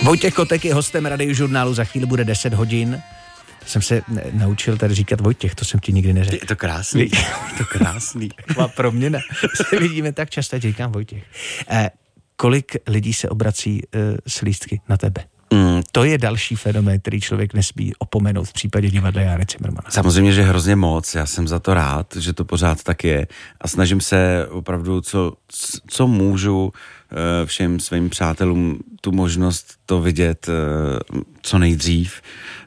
Vojtěch Kotek je hostem Radiožurnálu, za chvíli bude 10 hodin. Jsem se naučil tady říkat Vojtěch, to jsem ti nikdy neřekl. Je to krásný, to krásný. Taková proměna. Se vidíme tak často, že říkám Vojtěch. Kolik lidí se obrací s lístky na tebe? To je další fenomén, který člověk nesmí opomenout v případě divadla Járy Cimrmana. Samozřejmě, že hrozně moc, já jsem za to rád, že to pořád tak je a snažím se opravdu, co můžu všem svým přátelům tu možnost to vidět co nejdřív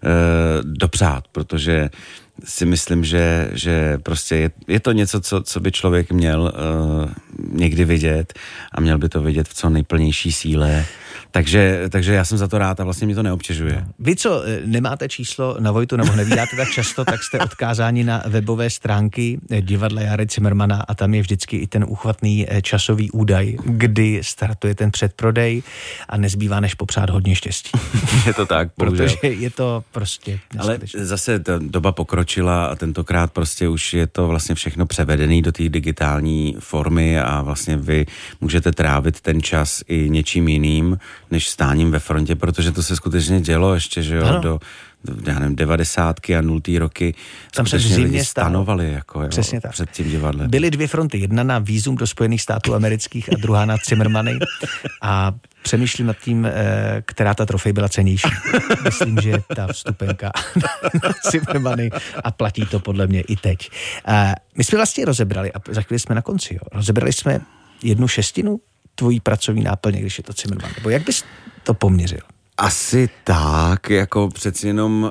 dopřát, protože si myslím, že prostě je to něco, co by člověk měl někdy vidět a měl by to vidět v co nejplnější síle. Takže já jsem za to rád a vlastně mě to neobtěžuje. Vy, co nemáte číslo na Vojtu nebo nevídáte tak často, tak jste odkázáni na webové stránky divadla Járy Cimrmana a tam je vždycky i ten úchvatný časový údaj, kdy startuje ten předprodej a nezbývá než popřát hodně štěstí. Je to tak, bohužel. Protože je to prostě neskutečné. Ale zase ta doba pokročila a tentokrát prostě už je to vlastně všechno převedený do té digitální formy a vlastně vy můžete trávit ten čas i něčím jiným, než stáním ve frontě, protože to se skutečně dělo ještě, že jo, do já nevím, 90. a 0. roky tam se v zimě stanovali jako, jo, před tím divadlem. Byly dvě fronty, jedna na vízum do Spojených států amerických a druhá na Cimrmany a přemýšlím nad tím, která ta trofej byla cennější. Myslím, že ta vstupenka na Cimrmany a platí to podle mě i teď. My jsme vlastně rozebrali, a za chvíli jsme na konci, jo, rozebrali jsme 1/6 tvojí pracovní náplně, když je to Cimrman, nebo jak bys to poměřil? Asi tak, jako přeci jenom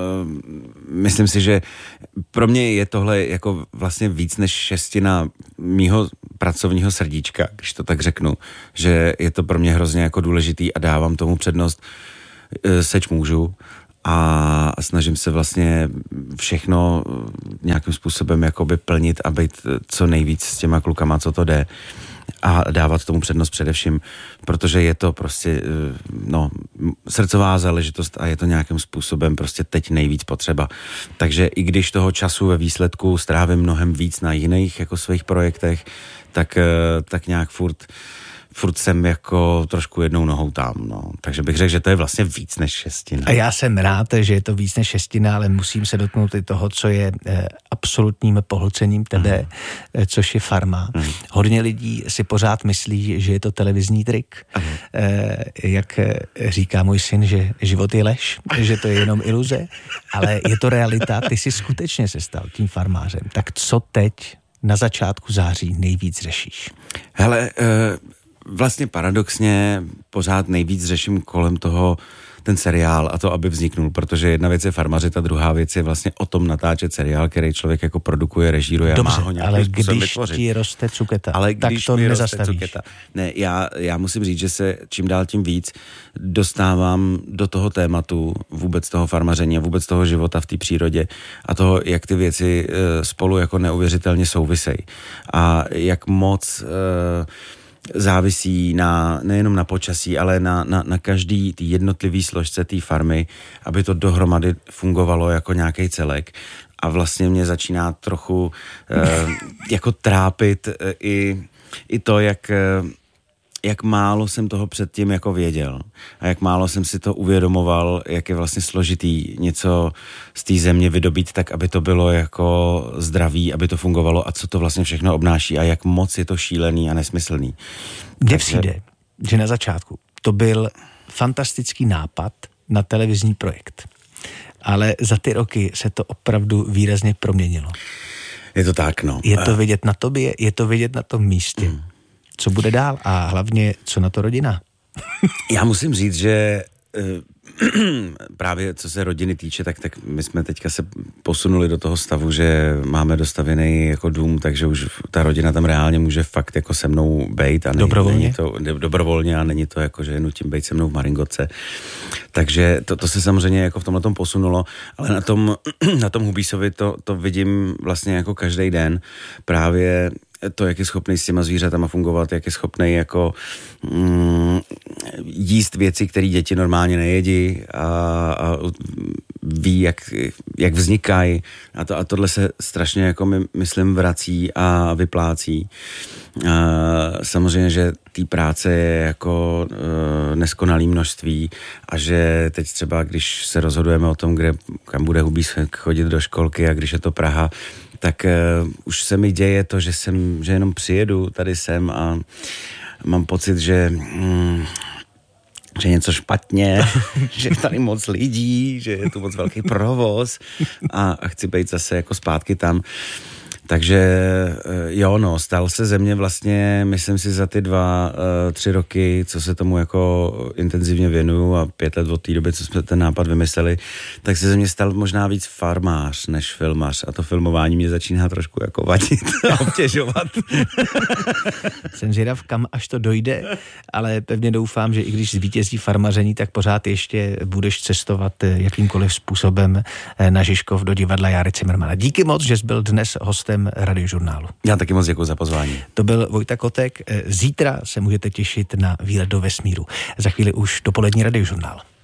myslím si, že pro mě je tohle jako vlastně víc než 1/6 mýho pracovního srdíčka, když to tak řeknu, že je to pro mě hrozně jako důležitý a dávám tomu přednost, seč můžu a snažím se vlastně všechno nějakým způsobem jakoby plnit a být co nejvíc s těma klukama, co to jde. A dávat tomu přednost především, protože je to prostě srdcová záležitost a je to nějakým způsobem prostě teď nejvíc potřeba. Takže i když toho času ve výsledku strávím mnohem víc na jiných jako svých projektech, tak nějak furt jsem jako trošku jednou nohou tam, no. Takže bych řekl, že to je vlastně víc než 1/6. A já jsem rád, že je to víc než 1/6, ale musím se dotknout i toho, co je absolutním pohlcením tebe, což je farma. Hodně lidí si pořád myslí, že je to televizní trik. Jak říká můj syn, že život je lež, že to je jenom iluze, ale je to realita. Ty jsi skutečně se stal tím farmářem. Tak co teď na začátku září nejvíc řešíš? Hele, vlastně paradoxně pořád nejvíc řeším kolem toho ten seriál a to, aby vzniknul, protože jedna věc je farmařit a druhá věc je vlastně o tom natáčet seriál, který člověk jako produkuje, režíruje a má ho nějakým způsobem vytvořit. Ale když ti roste cuketa, tak to nezastavíš. Ne, já musím říct, že se čím dál tím víc dostávám do toho tématu vůbec toho farmaření a vůbec toho života v té přírodě a toho, jak ty věci spolu jako neuvěřitelně souvisejí a jak moc závisí nejenom na počasí, ale na každý tý jednotlivý složce té farmy, aby to dohromady fungovalo jako nějaký celek. A vlastně mě začíná trochu jako trápit i to, jak málo jsem toho předtím jako věděl a jak málo jsem si to uvědomoval, jak je vlastně složitý něco z té země vydobít tak, aby to bylo jako zdravý, aby to fungovalo a co to vlastně všechno obnáší a jak moc je to šílený a nesmyslný. Mně přijde, že na začátku to byl fantastický nápad na televizní projekt, ale za ty roky se to opravdu výrazně proměnilo. Je to tak, no. Je to vidět na tobě, je to vidět na tom místě. Co bude dál a hlavně, co na to rodina? Já musím říct, že právě co se rodiny týče, tak my jsme teďka se posunuli do toho stavu, že máme dostavěný jako dům, takže už ta rodina tam reálně může fakt jako se mnou bejt a není to dobrovolně a není to jako, že nutím bejt se mnou v Maringotce. Takže to se samozřejmě jako v tomhletom posunulo, ale na tom Hubísovi to vidím vlastně jako každý den. Právě to, jak je schopný s těma zvířatama fungovat, jak je schopný jako jíst věci, které děti normálně nejedí a ví, jak vznikají a tohle se strašně jako myslím vrací a vyplácí. Samozřejmě, že té práce je jako neskonalý množství a že teď třeba, když se rozhodujeme o tom, kam bude Hubík chodit do školky a když je to Praha, tak už se mi děje to, že jenom přijedu tady sem a mám pocit, že něco špatně, že je tady moc lidí, že je tu moc velký provoz a chci být zase jako zpátky tam. Takže jo, no, stal se ze mě vlastně, myslím si, za ty 2-3 roky, co se tomu jako intenzivně věnuju a 5 let od té doby, co jsme ten nápad vymysleli, tak se ze mě stal možná víc farmář než filmař a to filmování mě začíná trošku jako vadit a obtěžovat. Jsem zvědav, kam až to dojde, ale pevně doufám, že i když zvítězí farmaření, tak pořád ještě budeš cestovat jakýmkoliv způsobem na Žižkov do divadla Járy Cimrmana. Díky moc, že jsi byl dnes hostem Radiožurnálu. Já taky moc děkuji za pozvání. To byl Vojta Kotek. Zítra se můžete těšit na výlet do vesmíru. Za chvíli už dopolední Radiožurnál.